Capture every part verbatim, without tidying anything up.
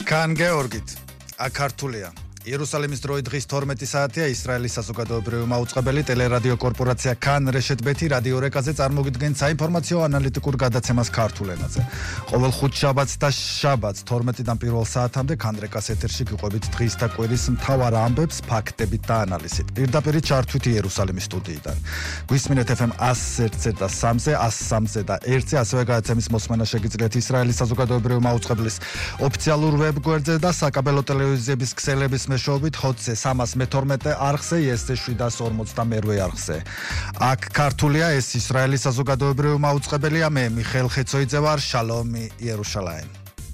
Khan Georgit, Akartulia. იერუსალიმის დროით დღის თორმეტი საათია ისრაელის საზოგადოებრივი მაუწყებელი ტელერადიო კორპორაცია Khan Reshet Bet-ი რადიო რეკაზე წარმოგიდგენთ საინფორმაციო ანალიტიკურ გადაცემას ქართულ ენაზე. ყოველ ხუთშაბათს და შაბათს თორმეტიდან პირველ საათამდე Khan Rekas ეთერში გიყვებით დღის და კვირის მთავარ ამბებს, ფაქტებით და ანალიზით. პირდაპირ ჩართვით იერუსალიმის სტუდიიდან. გვისმინეთ ეფ ემ εκατს ერთი და სამზე, εκατს სამზე და ერთზე, ასევე გადაცემის მოსმენა შეგიძლიათ ისრაელის საზოგადოებრივი მაუწყებლის ოფიციალურ ვებგვერდზე და საკაბელო ტელევიზიების ქსელების მეშვეობით ჰოტზე სამას მეთორმეტე არხზე, ესზე შვიდას ორმოცდამერვე არხზე. აქ ქართულია, ეს ისრაელის საზოგადოებრივი მაუწყებელია, მე მიხეილ ხეცოიძე ვარ, შალომი იერუშალაიმ.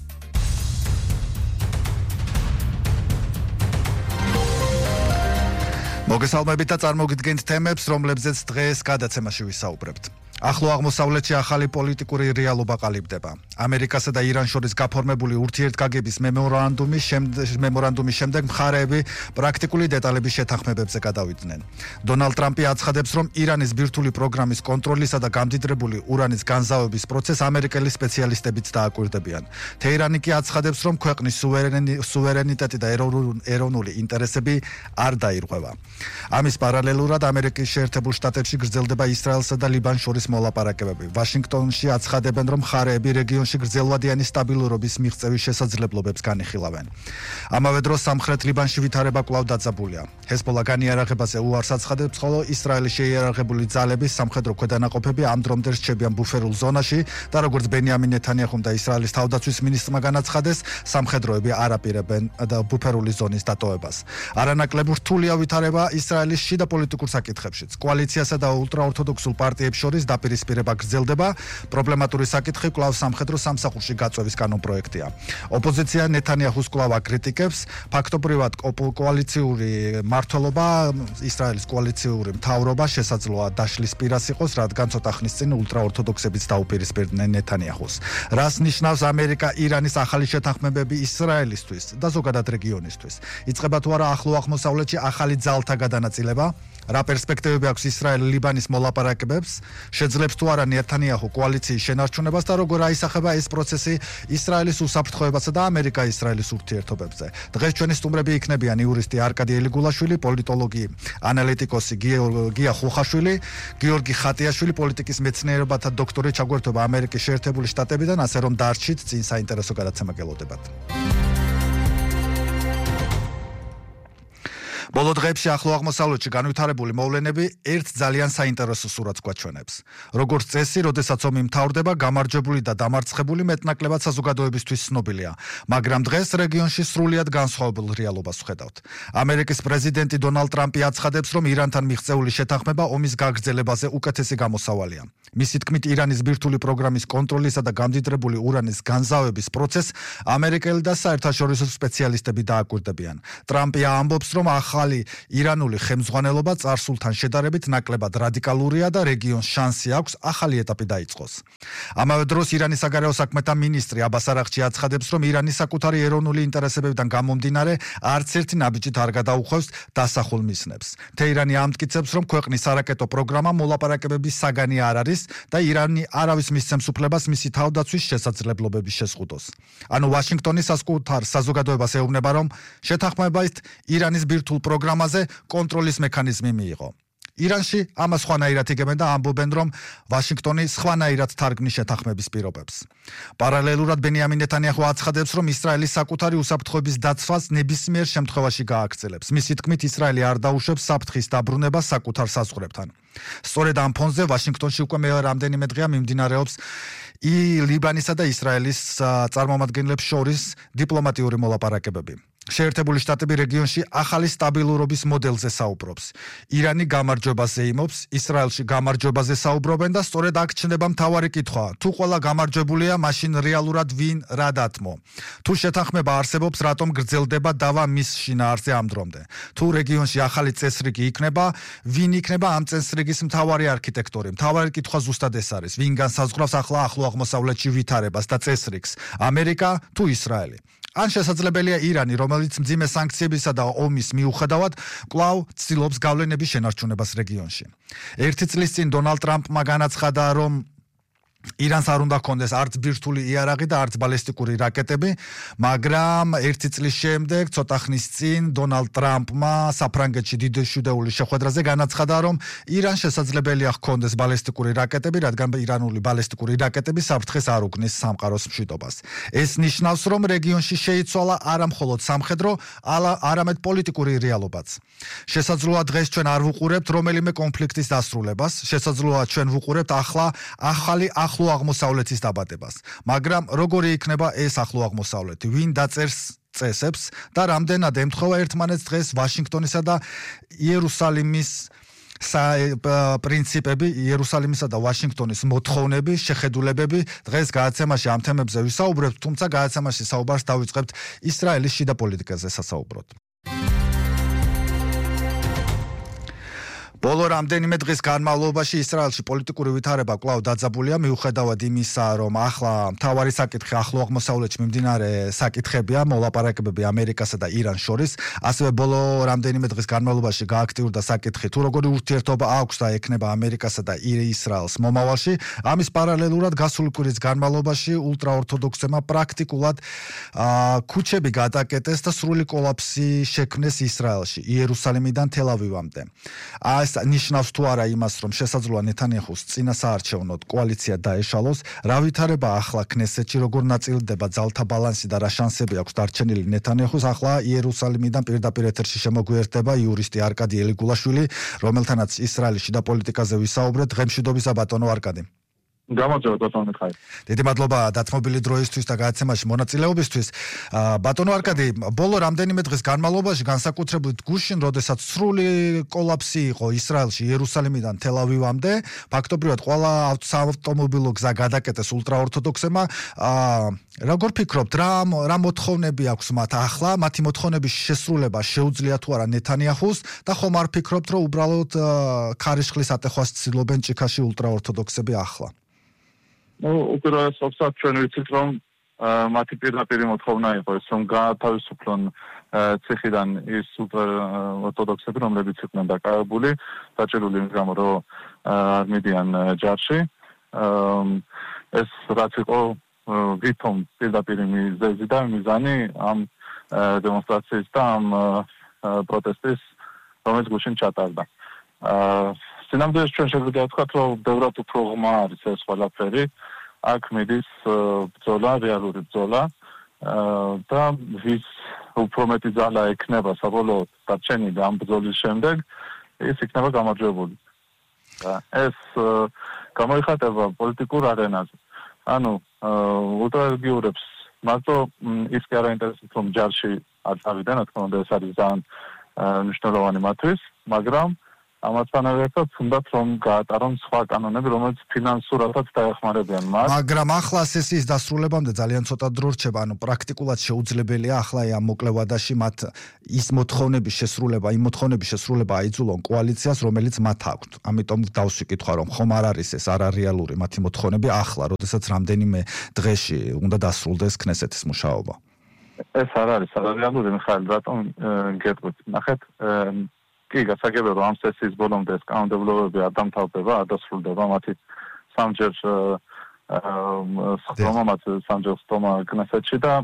მოგესალმებით და წარმოგიდგენთ თემებს, რომლებზეც დღეს გადაცემაში ვისაუბრებთ. ახლო აღმოსავლეთში ახალი პოლიტიკური რეალობა ყალიბდება. ამერიკასა და ირანს შორის გაფორმებული ურთიერთგაგების მემორანდუმის მემორანდუმის შემდეგ მხარეები პრაქტიკული დეტალების შეთანხმებებზე გადავიდნენ. დონალდ ტრამპი აცხადებს, რომ ირანის ბირთვული პროგრამის კონტროლისა და გამდიდრებული ურანის განზავების პროცესს ამერიკელი სპეციალისტებიც დააკვირდებიან. თეირანი კი აცხადებს, რომ ქვეყნის სუვერენიტეტი და ეროვნული ინტერესები არ დაირღვევა. ამის პარალელურად ამერიკის შეერთებულ შტატებში გრძელდება ისრაელსა და ლიბანს შორის მოლაპარაკებები. ვაშინგტონში აცხადებენ, რომ მხარეები რეგიონში გრძელვადიანი სტაბილურობის მიღწევის შესაძლებლობებს განიხილავენ. ამავე დროს სამხრეთ ლიბანში ვითარება კვლავ დაძაბულია. ჰეზბოლა განიარაღებაზე უარს აცხადებს, ხოლო ისრაელის შეიარაღებული ძალების სამხედრო ქვედანაყოფები ამ დრომდე რჩებიან ბუფერულ ზონაში და როგორც ბენიამინ ნეთანიაჰუმ და ისრაელის თავდაცვის მინისტრმა განაცხადეს, სამხედროები არ აპირებენ ბუფერული ზონის დატოვებას. არანაკლებ რთულია ვითარება ისრაელის შიდა პოლიტიკურ საკითხებშიც. კოალიციასა და ულტრაორთოდოქსულ პარტიებს შორის დაპირისპირება გრძელდება. პრობლემატური საკითხი კვლავ სამხედრო სამსახურში გაწვევის კანონპროექტია. ოპოზიცია ნეთანიაჰუს კვლავ აკრიტიკებს. ფაქტობრივად კოალიციური მმართველობა, ისრაელის კოალიციური მთავრობა შესაძლოა დაშლის პირას იყოს, რადგან ცოტა ხნის წინ ულტრაორთოდოქსებიც დაუპირისპირდნენ ნეთანიაჰუს. რას ნიშნავს ამერიკა ირანის ახალი შეთანხმებები ისრაელისთვის და ზოგადად რეგიონისთვის? იწყება თუ არა ახლო აღმოსავლეთში ახალი ძალთა გადანაწილება? რა პერსპექტივები აქვს ისრაელ-ლიბანის მოლაპარაკებებს? შეძლებს თუ არა ნეთანიაჰუ კოალიციის შენარჩუნებას და როგორ აისახება ეს პროცესი ისრაელის უსაფრთხოებასა და ამერიკა-ისრაელის ურთიერთობებზე? დღეს ჩვენი სტუმრები იქნებიან იურისტი არკადი ელიგულაშვილი, პოლიტოლოგი, ანალიტიკოსი გია ხუხაშვილი, გიორგი ხატიაშვილი, პოლიტიკის მეცნიერებათა დოქტორი, ჩაგვერთვება ამერიკის შეერთებული შტატებიდან, ასე რომ დარჩით, წინ საინტერესო გადაცემა გელოდებათ. ბოლო დღეებში ახლო აღმოსავლეთში განვითარებული მოვლენები ერთ ძალიან საინტერესო სურათს გვაჩვენებს. როგორც წესი, როდესაც ომი მთავრდება, გამარჯვებული და დამარცხებული მეტნაკლებად საზოგადოებისთვის ცნობილია, მაგრამ დღეს რეგიონში სრულიად განსხვავებულ რეალობას ვხედავთ. ამერიკის პრეზიდენტი დონალდ ტრამპი აცხადებს, რომ ირანთან მიღწეული შეთანხმება ომის გაგრძელებაზე უკეთესი გამოსავალია. მისი თქმით, ირანის ბირთვული პროგრამის კონტროლისა და გამდიდრებული ურანის განზავების პროცესს ამერიკელი და საერთაშორისო სპეციალისტები დააკვირდებიან. ტრამპი ამბობს, რომ ახალი ირანული ხელმძღვანელობა წარსულთან შედარებით ნაკლებად რადიკალურია და რეგიონს შანსი აქვს ახალი ეტაპი დაიწყოს. ამავე დროს ირანის საგარეო საქმეთა მინისტრი აბას არაღჩი აცხადებს, რომ ირანი საკუთარი ეროვნული ინტერესებებიდან გამომდინარე არც ერთი ნაბიჯით არ გადაუხვევს დასახულ მიზნებს. თეირანი ამტკიცებს, რომ ქვეყნის სარაკეტო პროგრამა მოლაპარაკებების საგანი არ არის და ირანი არავის მისცემს უფლებას მისი თავდაცვის შესაძლებლობების შეზღუდოს. ანუ ვაშინგტონი საკუთარ საზოგადოებას ეუბნება, რომ შეთანხმებით ირანის ბირთვულ პროგრამაზე კონტროლის მექანიზმი მიიღო. ირანში ამას სხვანაირად იგებენ და ამბობენ, რომ ვაშინგტონი სხვანაირად თარგმნის შეთანხმების პირობებს. პარალელურად ბენიამინ ნეთანიაჰუ აცხადებს, რომ ისრაელი საკუთარი უსაფრთხოების დაცვას ნებისმიერ შემთხვევაში გააგრძელებს. მისი თქმით, ისრაელი არ დაუშვებს საფრთხის დაბრუნებას საკუთარ საზღვრებთან. სწორედ ამ ფონზე ვაშინგტონში უკვე მე რამდენიმე დღეა მიმდინარეობს ლიბანისა და ისრაელის წარმომადგენლებს შორის დიპლომატიური მოლაპარაკებები. შეერთებული შტატები რეგიონში ახალი სტაბილურობის მოდელზე საუბრობს. ირანი გამარჯვებაზე იმობს, ისრაელში გამარჯვებაზე საუბრობენ და სწორედ აქ ჩნდება მთავარი კითხვა. თუ ყველა გამარჯვებულია, მაშინ რეალურად ვინ რა დათმო? თუ შეთანხმება არსებობს, რატომ გრძელდება დავა მის შინაარსზე ამ დრომდე? თუ რეგიონში ახალი წესრიგი იქნება, ვინ იქნება ამ წესრიგის მთავარი არქიტექტორი? მთავარი კითხვა ზუსტად ეს არის. ვინ განსაზღვრავს ახლა ახლო აღმოსავლეთში ვითარებას და წესრიგს? ამერიკა თუ ისრაელი? ან შესაძლებელია ირანი, რომელიც მძიმე სანქციებისა და ომის მიუხედავად კვლავ ცდილობს გავლენების შენარჩუნებას რეგიონში. ერთი წლის წინ დონალდ ტრამპმა განაცხადა, რომ ირანს არ უნდა ჰქონდეს არც ბირთვული იარაღი და არც ბალისტიკური რაკეტები, მაგრამ ერთი წლის შემდეგ, ცოტა ხნის წინ, დონალდ ტრამპმა საფრანგეთში დიდშუდეული შეხვედრაზე განაცხადა, რომ ირანს შესაძლებელია ჰქონდეს ბალისტიკური რაკეტები, რადგან ირანული ბალისტიკური რაკეტები საფრთხეს არ უქმნის სამყაროს მშვიდობას. ეს ნიშნავს, რომ რეგიონში შეიცვალა არა მხოლოდ სამხედრო, არამედ პოლიტიკური რეალობაც. შესაძლოა დღეს ჩვენ არ ვუყურებთ რომელიმე კონფლიქტის დასრულებას, შესაძლოა ჩვენ ვუყურებთ ახლა ახალი ახლო აღმოსავლეთის დაბადებას. მაგრამ როგორი იქნება ეს ახლო აღმოსავლეთი? ვინ დაწერს წესებს და რამდენად ემთხვევა ერთმანეთს დღეს ვაშინგტონისა და იერუსალიმის პრინციპები, იერუსალიმისა და ვაშინგტონის მოთხოვნები, შეხედულებები? დღეს გადაცემაში ამ თემებზე ვისაუბრებთ, თუმცა გადაცემაში საუბარს დავიწყებთ ისრაელის შიდა პოლიტიკაზე სასაუბროდ. ბოლო რამდენიმე დღის განმავლობაში ისრაელში პოლიტიკური ვითარება კვლავ დაძაბულია, მიუხედავად იმისა, რომ ახლა მთავარი საკითხი ახლო აღმოსავლეთში მიმდინარე საკითხებია, მოლაპარაკებები ამერიკასა და ირანს შორის, ასევე ბოლო რამდენიმე დღის განმავლობაში გააქტიურდა საკითხი, თუ როგორი ურთიერთობა აქვს და ექნება ამერიკასა და ისრაელს მომავალში. ამის პარალელურად გასული კვირის განმავლობაში ულტრაორთოდოქსებმა პრაქტიკულად ქუჩები გადაკეტეს და სრული კოლაფსი შექმნეს ისრაელში, იერუსალიმიდან თელ-ავივამდე. ნიშნავს თუ არა იმას, რომ შესაძლოა ნეთანიაჰუს წინასაარჩევნოდ კოალიცია დაეშალოს, რა ვითარება ახლა ქნესეთში, როგორ ნაწილდება ძალთა ბალანსი და რა შანსები აქვს დარჩენილი ნეთანიაჰუს, ახლა იერუსალიმიდან პირდაპირ ეთერში შემოგვიერთდება იურისტი არკადი ელიგულაშვილი, რომელთანაც ისრაელის შიდა პოლიტიკაზე ვისაუბრეთ. დღემშვიდობისა ბატონო არკადი. გამარჯობა ბატონო მიხაილ. დიდი მადლობა დათმობილი დროისთვის და გადაცემაში მონაწილეობისთვის. ბატონო არკადი, ბოლო რამდენიმე დღის განმავლობაში განსაკუთრებით გუშინ, როდესაც სრული კოლაფსი იყო ისრაელში იერუსალიმიდან თელ-ავივამდე, ფაქტობრივად ყველა საავტომობილო გზა გადაკეტეს ულტრაორთოდოქსებმა. როგორ ფიქრობთ, რა რა მოთხოვნები აქვს მათ ახლა? მათი მოთხოვნების შესრულება შეუძლია თუ არა ნეთანიაჰუს და ხომ არ ფიქრობთ, რომ უბრალოდ ქარიშხლის ატეხვას ცდილობენ ჭიქაში ულტრაორთოდოქსები ახლა? ну, უპირველესად ჩვენ ვიცით, რომ მათი პირდაპირი მოთხოვნა იყო ეს, რომ გაათავისუფლონ ციხიდან ის ულტრაორთოდოქსები, რომლებიც იყვნენ დაკავებული, დაჭერილი იმის გამო, რომ არ მიდიან ჯარში. ეს რაც იყო ვითომ პირდაპირი მიზეზი და მიზანი ამ დემონსტრაციის და ამ პროტესტის, რომელიც გუშინ ჩატარდა. სინამდვილეს ჩვენ შეგვიძლია ვთქვათ, რომ ბევრად უფრო ღრმა არის ეს ყველაფერი. აქ მიდის ბრძოლა, რეალური ბრძოლა და ვის უფრო მეტი ძალა ექნება საბოლოოდ დარჩენილი ამ ბრძოლის შემდეგ, ის იქნება გამარჯვებული. ეს გამოიხატება პოლიტიკურ არენაზე. ანუ ულტრარელიგიურებს მარტო ის კი არ აინტერესებს, რომ ჯარში არ წავიდნენ, რა თქმა უნდა, ეს არის ძალიან მნიშვნელოვანი მათთვის, მაგრამ ამათთანავე ერთად უნდათ რომ გაატარონ სხვა კანონები, რომელიც ფინანსურადაც დაეხმარებიან მათ. მაგრამ ახლა სესიის დასრულებამდე ძალიან ცოტა დრო რჩება, ანუ პრაქტიკულად შეუძლებელია ახლა ამ მოკლევადაში მათ ის მოთხოვნების შესრულება, იმ მოთხოვნების შესრულება აიძულონ კოალიციას, რომელიც მათ აქვთ. ამიტომ დავსვიკითხვა, რომ ხომ არ არის ეს არარეალური მათი მოთხოვნები ახლა, როდესაც რამდენიმე დღეში უნდა დასრულდეს ქნესეთის მუშაობა. ეს არ არის არარეალური, მიხაილ, რატომ გეტყვით? ნახეთ, კი, გასაგებია, რომ ამ სესიის ბოლომდე ეს კანონმდებლობები არ დამთავრდება, არ დასრულდება, მათი სამჯერ სხდომა, მათ სამჯერ სხდომა კნესეთში და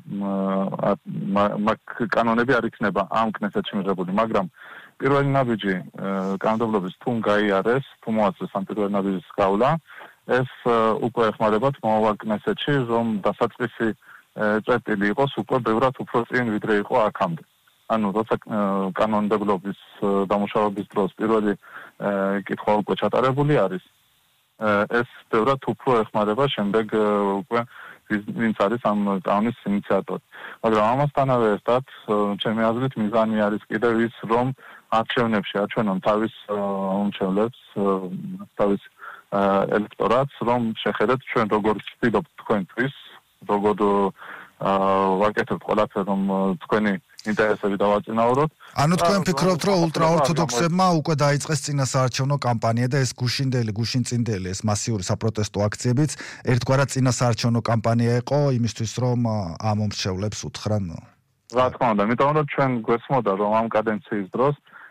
მაგ კანონები არ იქნება ამ კნესეთში მიღებული, მაგრამ პირველი ნაბიჯი კანონმდებლობის თუ გაიარეს, თუ მოაწეს ამ პირველი ნაბიჯის გავლა, ეს უკვე ეხმარებათ მომავალ კნესეთში, რომ დასაწყისი წერტილი იყოს უკვე ბევრად უფრო წინ, ვიდრე იყო აქამდე. ანუ როცა კანონმდებლობის დამუშავების დროს პირველი კითხვა უკვე ჩატარებული არის, ეს ბევრად უფრო ეხმარება შემდეგ უკვე ვინც არის ამ კანონის ინიციატორი. მაგრამ ამასთანავე ერთად, ჩემი აზრით, მიზანი არის კიდევ ის, რომ არჩევნებში აჩვენონ თავის უმრჩევლებს, თავის ელექტორატს, რომ შეხედეთ ჩვენ როგორ ვცდილობთ თქვენთვის, როგორ ვაკეთებთ ყველაფერს, რომ თქვენი ინტერესები დავაწინაუროთ. ანუ თქვენ ფიქრობთ, რომ ულტრაორთოდოქსებმა უკვე დაიწყეს წინასაარჩევნო კამპანია და ეს გუშინდელი, გუშინწინდელი ეს მასიური საპროტესტო აქციებიც ერთგვარად წინასაარჩევნო კამპანია იყო იმისთვის, რომ ამომრჩევლებს უთხრან? რა თქმა უნდა, იმიტომ რომ ჩვენ გვესმოდა, რომ ამ კადენციის დროს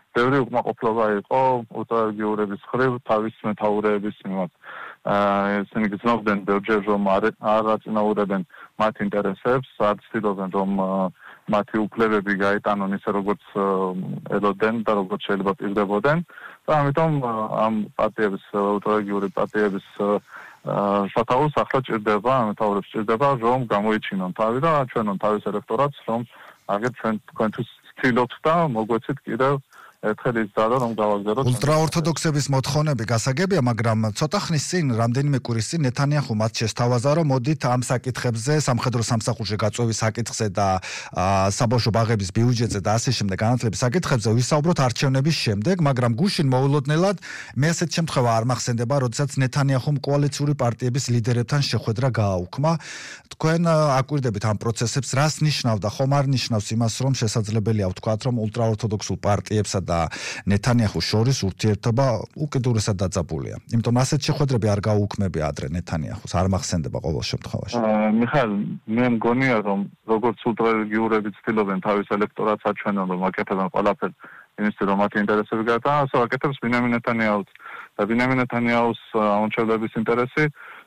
ბევრი უკმაყოფილება იყო ულტრარელიგიურების მხრივ თავის მეთაურეების მიმართ. ესენი გრძნობდნენ ბევრჯერ რომ არ აწინაურებენ მათ ინტერესებს, არ ცდილობენ რომ მათი უფლებები გაეტანონ ისე როგორც ელოდნენ და როგორც შეიძლება პირდებოდნენ და ამიტომ ამ პარტიების ულტრარელიგიური პარტიების სათაურს ახლა ჭირდება, მეთაურებს ჭირდება რომ გამოიჩინონ თავი და აჩვენონ თავის ელექტორატს რომ აგერ ჩვენ თქვენთვის ვცდილობთ და მოგვეცით კიდევ ერთხელ ის ძალა რომ გავაგზავნოთ. ულტრაორთოდოქსების მოთხოვნები გასაგებია, მაგრამ ცოტა ხნის წინ, რამდენიმე კვირის წინ ნეთანიაჰუ მათ შესთავაზა, რომ მოდით ამ საკითხებზე, სამხედრო სამსახურში გაწვევის საკითხზე და საბავშვო ბაღების ბიუჯეტზე და ასე შემდეგ განათლების საკითხებზე ვისაუბროთ არჩევნების შემდეგ, მაგრამ გუშინ მოულოდნელად მე ასეთ შემთხვევა არ მახსენდება, როდესაც ნეთანიაჰუმ კოალიციური პარტიების ლიდერებთან შეხვედრა გააუქმა. თქვენ აკვირდებით ამ პროცესებს, რას ნიშნავდა, ხომ არ ნიშნავს იმას, რომ შესაძლებელია ვთქვათ, რომ ულტრაორთოდოქსულ პარტიებსა და ნეთანიაჰუს შორის ურთიერთობა უკიდურესად დაძაბულია. იმიტომ ასეთ შეხვედრები არ გაუქმებია ადრე ნეთანიაჰუს, არ მახსენდება ყოველ შემთხვევაში. მიხაილ, მე მგონია რომ როგორც ულტრარელიგიურები ცდილობენ თავის ელექტორატს აჩვენონ, რომ აკეთებენ ყველაფერს იმისთვის, რომ მათი ინტერესები გაეტანონ, ასე აკეთებს ბინიამინ ნეთანიაჰუს. და ბინიამინ ნეთანიაჰუს აუნჩევლების ინტერესი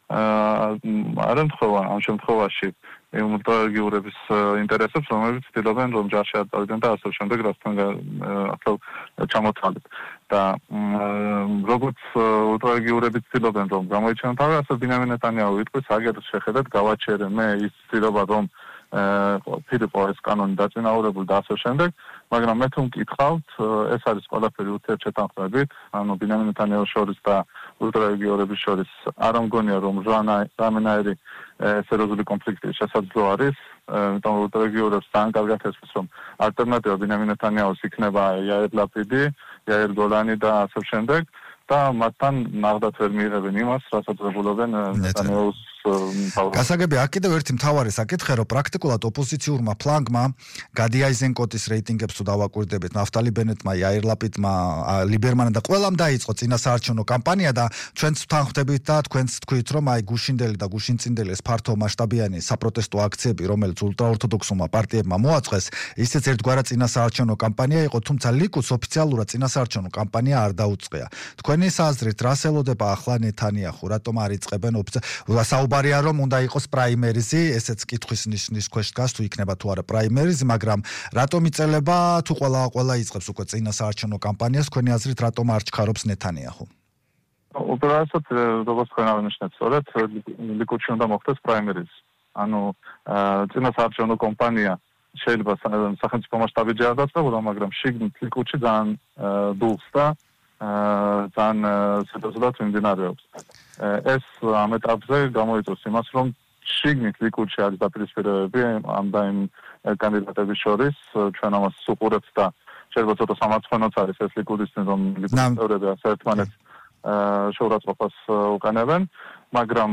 არ ემთხვევა ამ შემთხვევაში ულტრარელიგიურების ინტერესებს, რომლებიც ცდილობენ რომ ჯარში არ წავიდნენ და ასე შემდეგ, რასთან ახლა ჩამოთვალეთ. და როგორც ულტრარელიგიურები ცდილობენ რომ გამოიჩინონ თავი, ასე ბინიამინ ნეთანიაჰუ იტყვის, აგერ შეხედეთ, გავაჩერე მე ის ცდილობა რომ ფირიყო ეს კანონი დაწინაურებული და ასე შემდეგ, მაგრამ მე თუ მკითხავთ, ეს არის ყველაფერი ურთიერთშეთანხმებით, ანუ ბინიამინ ნეთანიაჰუს შორის და ულტრარელიგიურების შორის არ მგონია რომ რამენაირი სერიოზული კონფლიქტი შესაძლო არის, იმიტომ რომ ულტრარელიგიურებს ძალიან კარგად ესმის რომ ალტერნატივა ბინიამინ ნეთანიაჰუს იქნება იაირ ლაპიდი, იაირ გოლანი და ასე შემდეგ და მათთან ნახდათ ვერ მიიღებენ იმას, რასაც ღებულობენ ნეთანიაჰუს გასაგები აქ კიდევ ერთი მთავარი საკითხია, რომ პრაქტიკულად ოპოზიციურმა ფლანგმა გადი აიზენკოტის რეიტინგებს თუ დავაკვირდებით, ნაფტალი ბენეტმა, იაირ ლაპიდმა, ლიბერმანმა და ყველამ დაიწყო წინასაარჩევნო კამპანია და ჩვენც ვთანხმდებით და თქვენც თქვით, რომ აი გუშინდელი და გუშინწინდელი ეს ფართო მასშტაბიანი საპროტესტო აქციები, რომელიც ულტრაორთოდოქსულმა პარტიებმა მოაწყეს, ისიც ერთგვარად წინასაარჩევნო კამპანია იყო, თუმცა ლიკუდს ოფიციალურად წინასაარჩევნო კამპანია არ დაუწყია. თქვენი აზრით, რას ელოდება ახლა ნეთანიაჰუ, რატომ არ იწყებენ ოფიციალურად ბარია რომ უნდა იყოს პრაიმერიზი, ესეც კითხვის ნიშნის ქვეშ დგას თუ იქნება თუ არა პრაიმერიზი, მაგრამ რატომ იწელება თუ ყველა ყველა იწყებს უკვე წინასაარჩევნო კამპანიას, თქვენი აზრით რატომ არ ჩქარობს ნეთანიაჰუ? უბრალოდ როგორც თქვენ აღნიშნეთ, სწორედ ლიკუდში უნდა მოხდეს პრაიმერიზი. ანუ წინასაარჩევნო კამპანია შეიძლება სახელმწიფო მასშტაბით არ დაწყებულა, მაგრამ შიგნით ლიკუდში ძალიან დულს და ძალიან სერიოზულად მიმდინარეობს. ეს ამ ეტაპზე გამოიწვევს იმას, რომ შიგნით ლიკუდში არის დაპირისპირებები ამ და იმ კანდიდატების შორის, ჩვენ ამას უყურებთ და შეიძლება ცოტა სამარცხვინოც არის ეს ლიკუდის, რომ ლიკუდის წევრები ასე ერთმანეთს შეურაცხყოფას უკანებენ, მაგრამ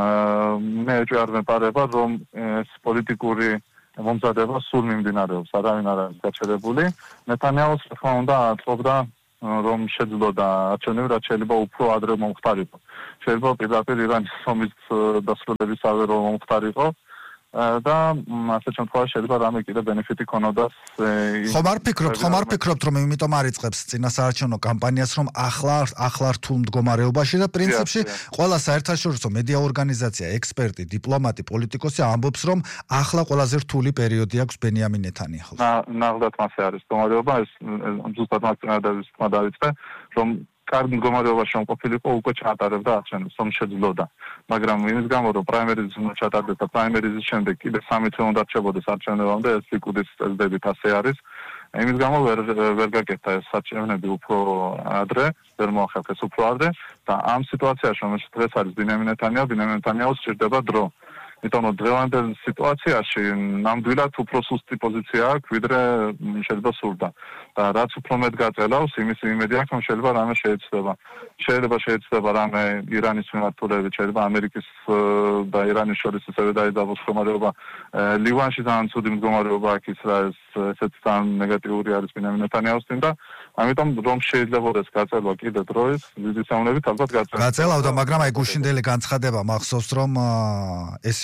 მე არ მეპარება, რომ ეს პოლიტიკური მომზადება სულ მიმდინარეობს, არავინ არ არის გაჩერებული. ნეთანიაჰუს თქმა უნდა აწობდა რომ შეძლოდა არჩევნები, რაც შეიძლება უფრო ადრე მომხდარიყო. შეიძლება პირდაპირ ირანის ომის დასრულებისავე რომ მომხდარიყო და ასეთ შემთხვევაში შეიძლება რამე კიდე ბენეფიტი ქონოდას. ხომ არ ფიქრობთ, ხომ არ ფიქრობთ, რომ იმიტომ არ იწყებს წინასაარჩევნო კამპანიას, რომ ახლა ახლა რთულ მდგომარეობაში და პრინციპში ყველა საერთაშორისო მედია ორგანიზაცია, ექსპერტი, დიპლომატი, პოლიტიკოსი ამბობს, რომ ახლა ყველაზე რთული პერიოდი აქვს ბენიამინ ნეთანიაჰუს. ნახდათ მასე არის მდგომარეობა, ეს ზუსტად მაგწინადების თქმა დავიწყე, რომ კარგ მდგომარეობაში მომყოფილიყო უკვე ჩაატარებდა არჩევნებს, რომ შეძლოდა. მაგრამ იმის გამო, რომ პრაიმერიზი უნდა ჩატარდეს და პრაიმერიზის შემდეგ კიდე სამი თვე უნდა რჩებოდეს არჩევნებამდე, ეს ლიკუდის წესდებით ასე არის. იმის გამო ვერ ვერ გაკეთდა ეს არჩევნები უფრო ადრე, ვერ მოახერხეს უფრო ადრე და ამ სიტუაციაში, რომელშიც დღეს არის ბინიამინ ნეთანიაჰუ, ბინიამინ ნეთანიაჰუს სჭირდება დრო. იმიტომ რომ დღევანდელ სიტუაციაში ნამდვილად უფრო სუსტი პოზიცია აქვს, ვიდრე შეიძლება სურდა. და რაც უფრო მეტ გაწელავს, იმის იმედი აქვს, რომ შეიძლება რამე შეეცდება. შეიძლება შეეცდება რამე ირანის მიმართულებით, შეიძლება ამერიკის და ირანის შორის ისევე დაიძაბოს მდგომარეობა. ლივანში ძალიან ცუდი მდგომარეობა აქვს, ის რა ეს ესეც ძალიან ნეგატიური არის ბინიამინ ნეთანიაჰუსთან და ამიტომ რომ შეიძლებაოდეს გაწელვა კიდე დროის, დიდი საუნებით ალბათ გაწელვა. გაწელავდა, მაგრამ აი გუშინდელი განცხადება მახსოვს, რომ ეს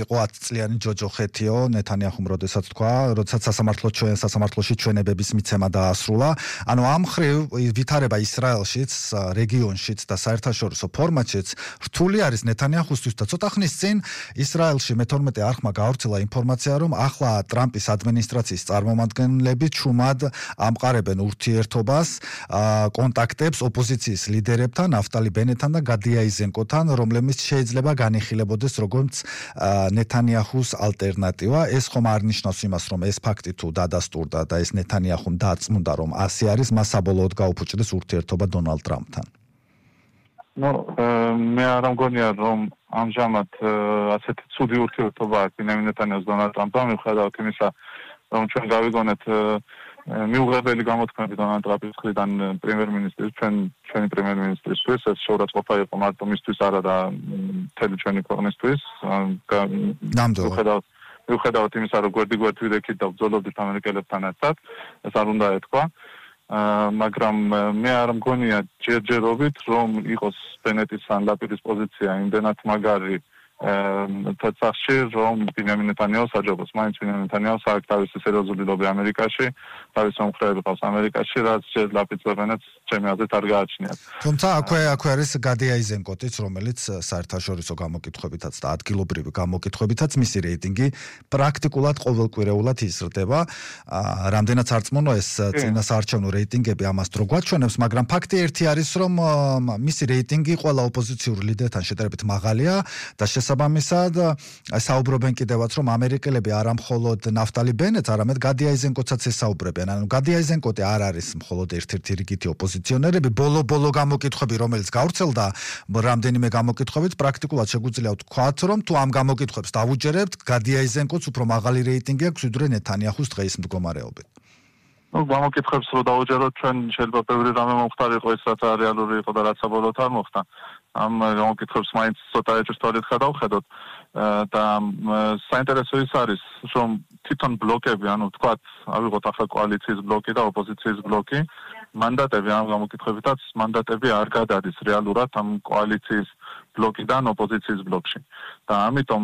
იყო ათი წლიანი ჯოჯოხეთიო ნეთანიაჰუმ როდესაც თქვა, როდესაც სასამართლო ჩვენ სასამართლოში ჩვენებების მიცემა დაასრულა. ანუ ამ მხრივ ვითარება ისრაელშიც, რეგიონშიც და საერთაშორისო ფორმატშიც რთული არის ნეთანიაჰუსთვის და ცოტა ხნის წინ ისრაელში მეთორმეტე არხმა გავრცელა ინფორმაცია, რომ ახლა ტრამპის ადმინისტრაციის წარმომადგენლები ჩუმად ამყარებენ ურთიერთობას, კონტაქტებს ოპოზიციის ლიდერებთან, ნაფტალი ბენეტთან და გადი აიზენკოთან, რომლებიც შეიძლება განიხილებოდეს როგორც ნეთანიაჰუს ალტერნატივა. ეს ხომ არ ნიშნავს იმას, რომ ეს ფაქტი თუ დადასტურდა და ეს ნეთანიაჰუმ დაწმუნდა, რომ ასე არის, მას საბოლოოდ გაუფუჭდეს ურთიერთობა დონალდ ტრამპთან. ნუ მე არ მგონია, რომ ამჟამად ასეთი ცუდი ურთიერთობა აქვს ბინიამინ ნეთანიაჰუს დონალდ ტრამპთან, მიუხედავად იმისა, რომ ჩვენ გავიგონეთ მიუღებელი გამოთქმები დონალდ ტრამპის მხრიდან პრემიერ-მინისტრის, ჩვენ ჩვენი პრემიერ-მინისტრისთვის, ეს შეურაცხყოფა იყო მარტო მისთვის არა და მთელი ჩვენი ქვეყნისთვის. ნამდვილად. მიუხედავად იმისა, რომ გვერდი-გვერდ ვიდექით და ვბრძოლობდით ამერიკელებთან ერთად, ეს არ უნდა ეთქვა. მაგრამ მე არ მგონია ჯერჯერობით, რომ იყოს ბენეტის ან ლაპიდის პოზიცია იმდენად მაგარი თაცახში, რომ ბინიამინ ნეთანიაჰუს აჯობოს. მაინც ბინიამინ ნეთანიაჰუს აქვს თავისი სერიოზული ლობი ამერიკაში, თავისი მომხრეები ყავს ამერიკაში, რაც ჯერ ლაპიდს და ბენეტს ჩემი აზრით არ გააჩნიათ. თუმცა აქვე აქვე არის გადი აიზენკოტიც, რომელიც საერთაშორისო გამოკითხვებითაც და ადგილობრივი გამოკითხვებითაც მისი რეიტინგი პრაქტიკულად ყოველკვირეულად იზრდება. რამდენიც არწმუნო ეს წინასაარჩევნო რეიტინგები ამას დრო გვაჩვენებს, მაგრამ ფაქტი ერთი არის, რომ მისი რეიტინგი ყველა ოპოზიციური ლიდერთან შედარებით მაღალია და შესაბამისად საუბრობენ კიდევაც, რომ ამერიკელები არა მხოლოდ ნაფტალი ბენეტს, არამედ გადი აიზენკოტსაც ესაუბრებენ. ანუ გადი აიზენკოტი არ არის მხოლოდ ერთ-ერთი რიგითი ოპოზიციონერები, ბოლო-ბოლო გამოკითხვები, რომელიც გავრცელდა რამდენიმე გამოკითხვებით, პრაქტიკულად შეგვიძლია ვთქვათ, რომ თუ ამ გამოკითხვებს დავუჯერებთ, გადი აიზენკოტს უფრო მაღალი რეიტინგი აქვს ვიდრე ნეთანიაჰუს დღეის მდგომარეობით. ну გამოკითხვებს რო დავუჯეროთ, ჩვენ შეიძლება ბევრი რამე მომხდარიყო, ის რაც რეალური იყო და რაც საბოლოოდ არ მოხდა. ამ გამოკითხვებს მაინც ცოტა ეჭვსტვალით გადავხედოთ და საინტერესო ის არის, რომ თვითონ ბლოკები, ანუ ვთქვათ, ავიღოთ ახლა კოალიციის ბლოკი და ოპოზიციის ბლოკი, მანდატები ამ გამოკითხვებითაც მანდატები არ გადადის რეალურად ამ კოალიციის ბლოკიდან ოპოზიციის ბლოკში. და ამიტომ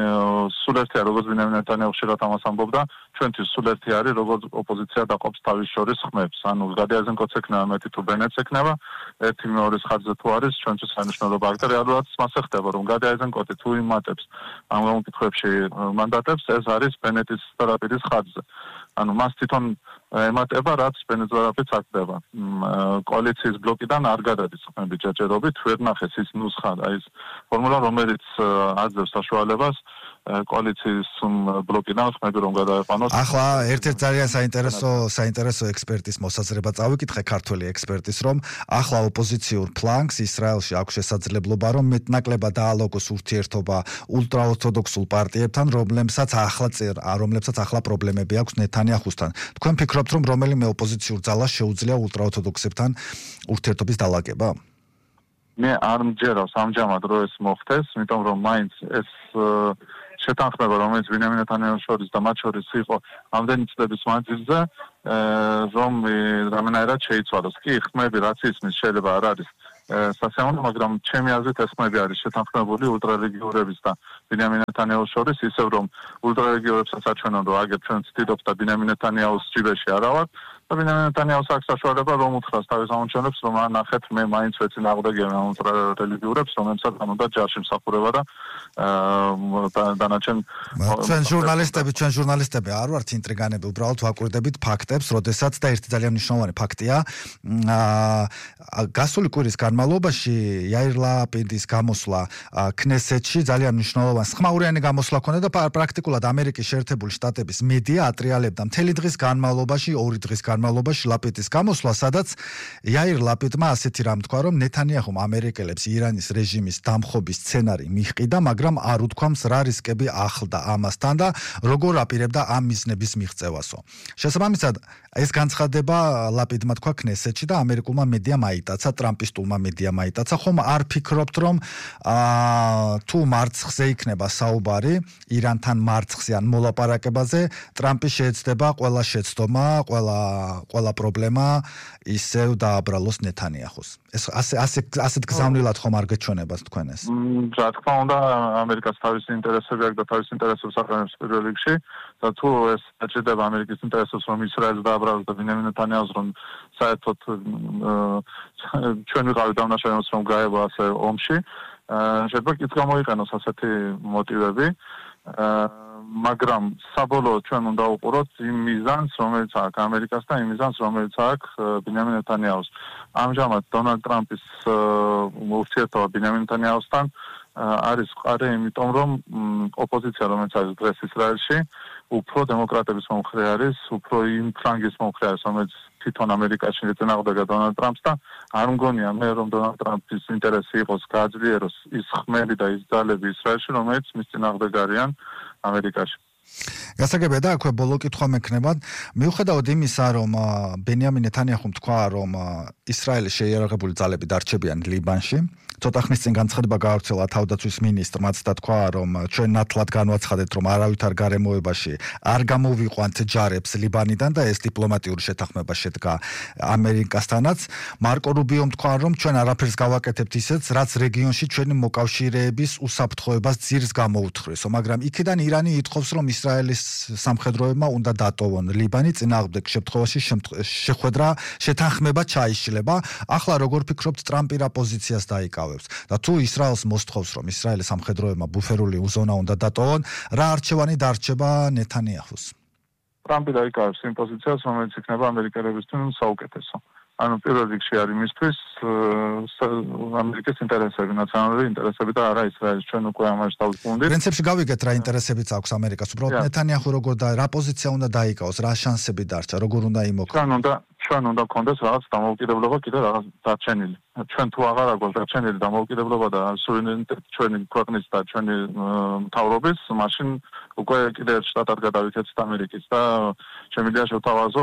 სულ ერთია, როგორც ბინიამინ ნეთანიაჰუ ხშირად ამას ამბობდა, ჩვენთვის სულ ერთი არის, როგორც ოპოზიცია დაყოფს თავის შორის ხმებს. ანუ გადი აიზენკოტს ექნება მეტი თუ ბენეტს ექნება, ერთი მეორის ხარჯზე თუ არის, ჩვენთვის სანიშნულობა აქვს და რეალურად მას ხდება, რომ გადი აიზენკოტი თუ იმატებს ამ გამოკითხვებში მანდატებს, ეს არის ბენეტის და ლაპიდის ხარჯზე. ანუ მას თვითონ ემატება, რაც ბენეტს და ლაპიდს აკდება. კოალიციის ბლოკიდან არ გადადის ხმები ჯერჯერობით, ვერ ნახეს ის ნუსხა, აი ეს ფორმულა, რომელიც აძლევს საშუალებას კოალიციის ბლოკიდან ხმები რომ გადაეყვანოს. ახლა ერთ-ერთ ძალიან საინტერესო საინტერესო ექსპერტის მოსაზრება წავიკითხე, ქართველი ექსპერტის, რომ ახლა ოპოზიციურ ფლანგს ისრაელში აქვს შესაძლებლობა, რომ მეტნაკლებად დაალოგოს ურთიერთობა ულტრაორთოდოქსულ პარტიებთან, რომლებსაც ახლა წერ, რომლებსაც ახლა პრობლემები აქვს ნეთანიაჰუსთან. თქვენ ფიქრობთ, რომ რომელიმე ოპოზიციურ ძალას შეუძლია ულტრაორთოდოქსებთან ურთიერთობის დალაგება? მე არ მჯერავს ამჟამად რომ ეს მოხდეს, იმიტომ რომ მაინც ეს შეთანხმება, რომელიც ბინიამინ ნეთანიაჰუს შორის და მათ შორის იყო ამდენი წლების მანძილზე, რომ რამენაირად შეიცვალოს. კი, ხმები რაც ისმის შეიძლება არ არის სასიამოვნო, მაგრამ ჩემი აზრით ეს ხმები არის შეთანხმებული ულტრარელიგიურების და ბინიამინ ნეთანიაჰუს შორის, ისევ რომ ულტრარელიგიურებსაც აჩვენონ, რომ აგერ ჩვენ ვცდილობთ და ბინიამინ ნეთანიაჰუს ჯიბეში არა ვარ. და ბინიამინ ნეთანიაჰუს აქვს საშუალება, რომ უთხრას თავის ამონჩენებს, რომ ნახეთ, მე მაინც ვეწინააღმდეგე ამ ულტრარელიგიურებს, რომელსაც არ უნდა ჯარში მსახურება და დანარჩენ ჩვენ ჟურნალისტები, ჩვენ ჟურნალისტები არ ვართ ინტრიგანები, უბრალოდ ვაკვირდებით ფაქტებს, როდესაც და ერთი ძალიან მნიშვნელოვანი ფაქტია, გასული კვირის განმავლობაში იაირ ლაპიდის გამოსვლა ქნესეთში ძალიან მნიშვნელოვანი ხმაურიანი გამოსვლა ქონდა და პრაქტიკულად ამერიკის შეერთებული შტატების მედია ატრიალებდა მთელი დღის განმავლობაში, ორი დღის განმავლობაში ლაპიდის გამოსვლა, სადაც იაირ ლაპიდმა ასეთი რამ თქვა, რომ ნეთანიაჰუმ ამერიკელებს ირანის რეჟიმის დამხობის სცენარი მიჰყიდა, მაგრამ არ უთქვამს რა რისკები ახლდა ამასთან და როგორ აპირებდა ამ მიზნების მიღწევასო. შესაბამისად, ეს განცხადება ლაპიდმა თქვა ქნესეთში და ამერიკულმა მედიამ აიტაცა, ტრამპისტულმა მედიამ აიტაცა, ხომ არ ფიქრობთ, რომ თუ მარცხზე იქნება საუბარი ირანთან მარცხზე ან მოლაპარაკებაზე, ტრამპი შეეცდება ყველა შეცდომა, ყველა ყველა პრობლემა ისევ დააბრალოს ნეთანიაჰუს. ეს ასე ასე ასეთ გზავნილად ხომ არ გეჩვენებათ თქვენ ეს? რა თქმა უნდა, ამერიკას თავისი ინტერესები აქვს და თავისი ინტერესებს აყენებს პირველ რიგში და თუ ეს დაჭირდება ამერიკის ინტერესებს, რომ ისრაელს დააბრალოს და ბინიამინ ნეთანიაჰუს რომ საერთოდ ჩვენ ვიყავით დამნაშავეებს რომ გაება ასე ომში, შეიძლება კიდევ გამოიყენოს ასეთი მოტივები. მაგრამ საბოლოოდ ჩვენ უნდა ვუყუროთ იმ მიზანს, რომელიც აქვს ამერიკას და იმ მიზანს, რომელიც აქვს ბინიამინ ნეთანიაჰუს. ამჟამად დონალდ ტრამპის ურთიერთობა ბინიამინ ნეთანიაჰუსთან არის ყარე, იმიტომ რომ ოპოზიცია, რომელიც არის დღეს ისრაელში, უფრო დემოკრატების მომხრე არის, უფრო იმ ფრანგის მომხრე არის, რომელიც თვითონ ამერიკაში ეწინააღმდეგა დონალდ ტრამპს და არ მგონია მე რომ დონალდ ტრამპის ინტერესი იყოს გააძლიეროს ის ხმელი და ის ძალები ისრაელში, რომელიც მის წინააღმდეგ არიან ამერიკაში. გასაგებია და აქვე ბოლო კითხვა მექნებათ, მიუხედავად იმისა, რომ ბენიამინ ნეთანიაჰუმ თქვა, რომ ისრაელის შეიარაღებული ძალები დარჩებიან ლიბანში, ცოტა ხნის წინ განცხადება გაავრცელა თავდაცვის მინისტრმაც და თქვა, რომ ჩვენ ნათლად განვაცხადეთ, რომ არავითარ გარემოებაში არ გამოვიყვანთ ჯარებს ლიბანიდან და ეს დიპლომატიური შეთანხმება შედგა ამერიკასთანაც. მარკო რუბიომ თქვა, რომ ჩვენ არაფერს გავაკეთებთ ისეც, რაც რეგიონში ჩვენი მოკავშირეების უსაფრთხოებას ძირს გამოუთხრესო, მაგრამ იქიდან ირანი ითხოვს, რომ ისრაელის სამხედროებმა უნდა დატოვონ ლიბანი, წინააღმდეგ შემთხვევაში შეხვედრა შეთანხმება ჩაიშლება. ახლა როგორ ფიქრობთ, ტრამპი რა პოზიციას დაიკავებს? და თუ ისრაელს მოსთხოვს, რომ ისრაელის სამხედროებმა ბუფერული ზონა უნდა დატოვონ, რა არჩევანი დარჩება ნეთანიაჰუს? ტრამპი დაიკავებს იმ პოზიციას, რომელიც იქნება ამერიკელებისთვის საუკეთესო. ანუ პირველ რიგში არის მისთვის ამერიკის ინტერესები, ნაციონალური ინტერესები და არა ისრაელის. ჩვენ უკვე ამაში დავუკვირდით. პრინციპში გავიგეთ რა ინტერესებიც აქვს ამერიკას. უბრალოდ ნეთანიაჰუ როგორ და რა პოზიცია უნდა დაიკავოს, რა შანსები დარჩა, როგორ უნდა იმოქმედოს. ჩვენ უნდა ჩვენ უნდა გქონდეს რაღაც დამოუკიდებლობა კიდევ რაღაც დარჩენილი. ჩვენ თუ აღარ აქვს დარჩენილი დამოუკიდებლობა და სუვერენიტეტი ჩვენი ქვეყნის და ჩვენი მთავრობის, მაშინ უკვე კიდევ შტატად გადავიქცეთ ამერიკის და შემიძლია შევთავაზო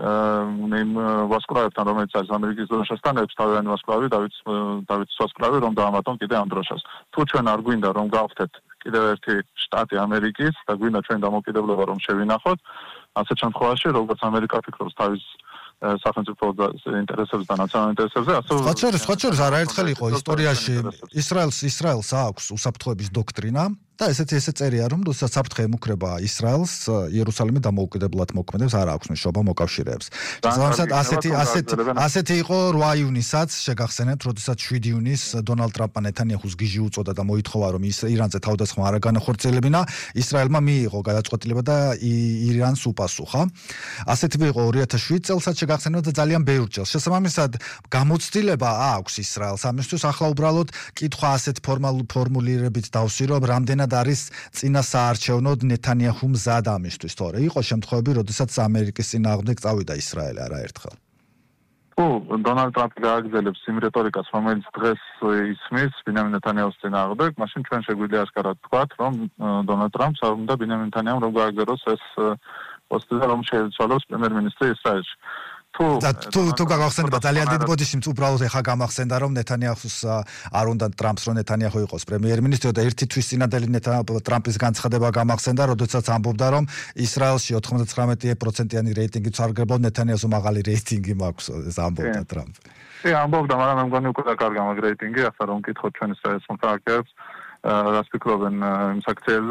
იმ ვასკვლავებთან, რომელიც არის ამერიკის დროშასთან, ეს თავიანთი ვასკვლავი, დავით დავით ვასკვლავი, რომ დაამატონ კიდევ ამ დროშას. თუ ჩვენ არ გვინდა რომ გავხდეთ კიდევ ერთი შტატი ამერიკის და გვინდა ჩვენ დამოუკიდებლობა რომ შევინახოთ, ასეთ შემთხვევაში როგორც ამერიკა ფიქრობს თავის სახელმწიფო ინტერესებს და ნაციონალურ ინტერესებზე, ასე ხოჩერს ხოჩერს არაერთხელ იყო ისტორიაში ისრაელს ისრაელს აქვს უსაფრთხოების დოქტრინა და ესეთი ესე წერია, რომ როდესაც საფრთხე ემუქრება ისრაელს, იერუსალიმი დამოუკიდებლად მოქმედებს, არ აქვს მნიშვნელობა მოკავშირეებს. შესაბამისად, ასეთი ასეთი ასეთი იყო რვა ივნისაც, შეგახსენებთ, როდესაც შვიდი ივნის დონალდ ტრამპმა ნეთანიაჰუს გიჟი უწოდა და მოითხოვა, რომ ის ირანზე თავდასხმა არ განახორციელებინა, ისრაელმა მიიღო გადაწყვეტილება და ირანს უპასუხა. ასეთი იყო ორი ათას შვიდ წელსაც შეგახსენებთ და ძალიან ბევრ წელს. შესაბამისად, გამოცდილება აქვს ისრაელს ამისთვის, ახლა უბრალოდ კითხვა ასეთ ფორმულირებით დავსვი, რომ რამდენად არის წინა საარჩევნოდ ნეთანიაჰუ მზად ამისთვის, თორე იყო შემთხვევები, როდესაც ამერიკის წინააღმდეგ წავიდა ისრაელი არაერთხელ. ო, დონალდ ტრამპი გააგრძელებს იმ რეტორიკას, რომელიც დღეს ისმის ბინიამინ ნეთანიაჰუს წინააღმდეგ, მაშინ ჩვენ შეგვიძლია ასკარად ვთქვათ, რომ დონალდ ტრამპს არ უნდა ბინიამინ ნეთანიაჰუმ რომ გააგრძელოს ეს პოსტი და რომ შეეცვალოს პრემიერ-მინისტრი ისრაელში. და თუ თუ გახსენდება ძალიან დიდ ბოდიშით უბრალოდ ეხა გამახსენდა რომ ნეთანიაჰუს არ უნდა ტრამპს რომ ნეთანიაჰუ იყოს პრემიერ-მინისტრი და ერთი თვის წინადელი ტრამპის განცხადება გამახსენდა, როდესაც ამბობდა რომ ისრაელში ოთხმოცდათვრამეტი პროცენტიანი რეიტინგი წარგებოდ ნეთანიაჰუს მაღალი რეიტინგი მაქვს, ეს ამბობდა ტრამპი. კი, ამბობდა, მაგრამ მე მგონი უკვე დაკარგა მაგ რეიტინგი, ახლა რომ ვკითხოთ ჩვენ ისრაელის მოქალაქეებს, რას ფიქრობენ იმ საქციელზე.